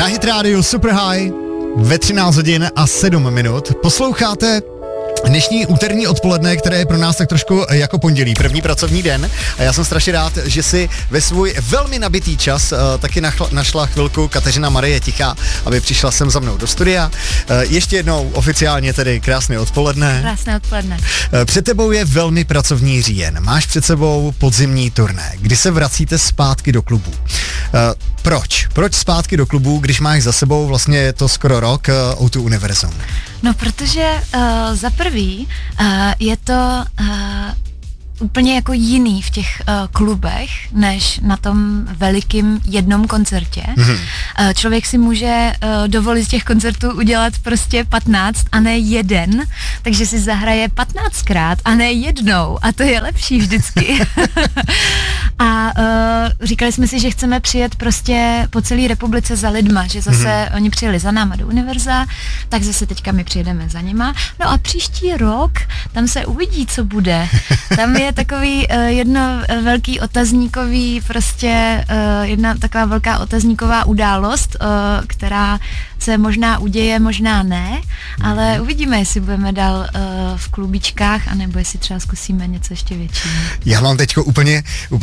Na Hit Radio Super High ve 13 hodin a 7 minut posloucháte dnešní úterní odpoledne, které je pro nás tak trošku jako pondělí, první pracovní den, a já jsem strašně rád, že si ve svůj velmi nabitý čas taky našla chvilku Kateřina Marie Tichá, aby přišla sem za mnou do studia. Ještě jednou oficiálně tedy krásné odpoledne. Krásné odpoledne. Před tebou je velmi pracovní říjen, máš před sebou podzimní turné, kdy se vracíte zpátky do klubu. Proč? Proč zpátky do klubu, když máš za sebou, vlastně je to skoro rok, O2 Univerzum? No, protože za prvý je to úplně jako jiný v těch klubech, než na tom velikým jednom koncertě. Mm-hmm. Člověk si může dovolit z těch koncertů udělat prostě 15 a ne jeden, takže si zahraje 15krát a ne jednou, a to je lepší vždycky. A říkali jsme si, že chceme přijet prostě po celé republice za lidma, že zase oni přijeli za náma do Univerza, tak zase teďka my přijedeme za nima. No a příští rok tam se uvidí, co bude. Tam je takový jedno velký otazníkový, prostě jedna taková velká otazníková událost, která se možná uděje, možná ne, ale uvidíme, jestli budeme dál v klubičkách, anebo jestli třeba zkusíme něco ještě většího. Já mám teďko úplně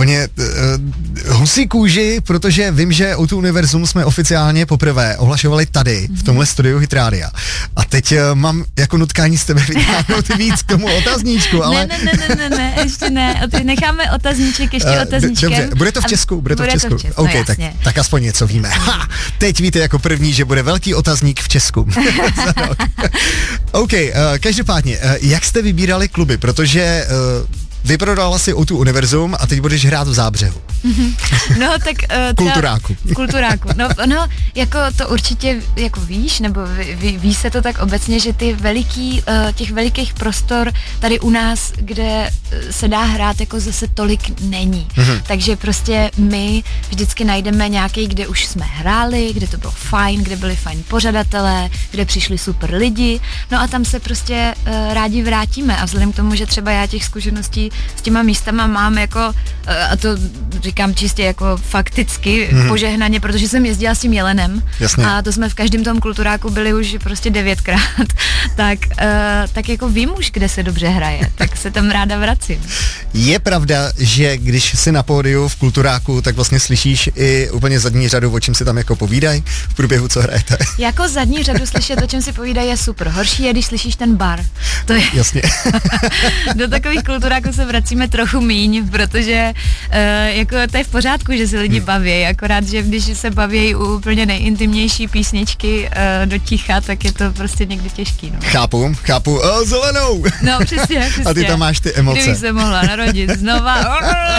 husí kůži, protože vím, že O2 Univerzum jsme oficiálně poprvé ohlašovali tady, v tomhle studiu Hit Rádia. A teď mám jako nutkání z tebe vytáhnout víc k tomu otazníčku, ale... Ne, ještě ne. Necháme otazníček ještě otazníčkem. Dobře, bude to v Česku? Bude to v Česku. OK, no, tak aspoň něco víme. Ha, teď víte jako první, že bude velký otazník v Česku. OK, každopádně, jak jste vybírali kluby? Protože vyprodala si O2 Univerzum a teď budeš hrát v Zábřehu. No tak... Kulturáku. Kulturáku. No, jako to určitě jako víš, nebo ví se to tak obecně, že těch velikých prostor tady u nás, kde se dá hrát, jako zase tolik není. Takže prostě my vždycky najdeme nějaký, kde už jsme hráli, kde to bylo fajn, kde byli fajn pořadatelé, kde přišli super lidi, no a tam se prostě rádi vrátíme, a vzhledem k tomu, že třeba já těch zkušeností s těma místama mám jako, a to říkám čistě jako fakticky, požehnaně, protože jsem jezdila s tím Jelenem. Jasně. A to jsme v každém tom kulturáku byli už prostě 9krát, tak jako vím už, kde se dobře hraje, tak se tam ráda vracím. Je pravda, že když jsi na pódiu v kulturáku, tak vlastně slyšíš i úplně zadní řadu, o čem si tam jako povídají v průběhu, co hrajete? Jako zadní řadu slyšet, o čem si povídají, je super. Horší je, když slyšíš ten bar. To je... Jasně. Do takových kulturáků se vracíme trochu míň, protože jako to je v pořádku, že se lidi baví, akorát, že když se baví u úplně nejintimnější písničky do ticha, tak je to prostě někdy těžký. No. Chápu. Zelenou! No, přesně. A ty tam máš ty emoce. Kdybych se mohla narodit znova.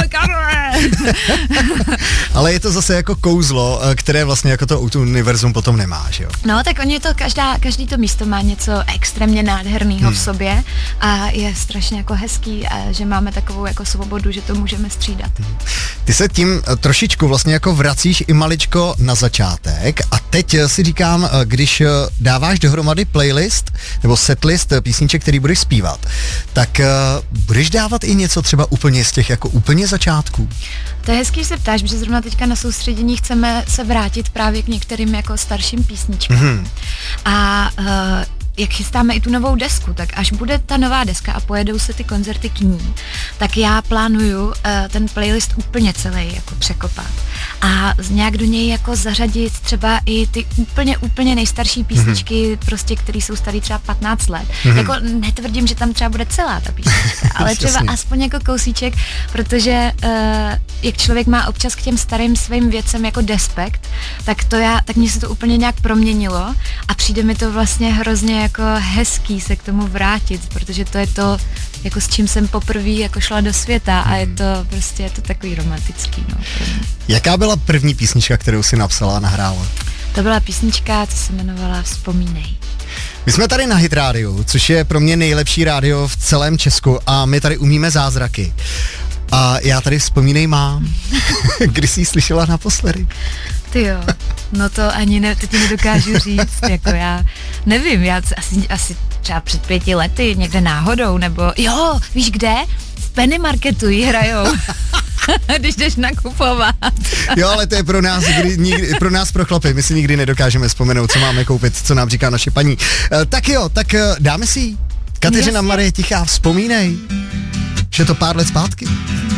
Ale je to zase jako kouzlo, které vlastně jako to O2 Univerzum potom nemá, že jo? No, tak oni to, každý to místo má něco extrémně nádherného v sobě a je strašně jako hezký, že máme takovou jako svobodu, že to můžeme střídat. Ty se tím trošičku vlastně jako vracíš i maličko na začátek a teď si říkám, když dáváš dohromady playlist nebo setlist písniček, který budeš zpívat, tak budeš dávat i něco třeba úplně z těch jako úplně začátků? To je hezký, že se ptáš, protože zrovna teďka na soustředění chceme se vrátit právě k některým jako starším písničkám. A jak chystáme i tu novou desku, tak až bude ta nová deska a pojedou se ty koncerty k ní, tak já plánuju ten playlist úplně celý jako překopat a nějak do něj jako zařadit třeba i ty úplně nejstarší písničky, prostě, které jsou starý třeba 15 let. Jako netvrdím, že tam třeba bude celá ta písnička, ale třeba aspoň jako kousíček, protože jak člověk má občas k těm starým svým věcem jako despekt, tak mně se to úplně nějak proměnilo a přijde mi to vlastně hrozně jako hezký se k tomu vrátit, protože to je to, jako s čím jsem poprvé jako šla do světa a je to prostě takový romantický. No, jaká byla první písnička, kterou si napsala a nahrála? To byla písnička, co se jmenovala Vzpomínej. My jsme tady na Hit Rádiu, což je pro mě nejlepší rádio v celém Česku a my tady umíme zázraky. A já tady Vzpomínej mám. Kdy jsi ji slyšela naposledy? Ty jo, no to ani teď nedokážu říct, jako já nevím, já asi třeba před 5 lety někde náhodou, nebo jo, víš kde? V Penny Marketu ji hrajou. když jdeš nakupovat. Jo, ale to je pro nás pro chlapy, my si nikdy nedokážeme vzpomenout, co máme koupit, co nám říká naše paní. Tak jo, tak dáme si ji. Kateřina Marie Tichá, vzpomínej, že to pár let zpátky.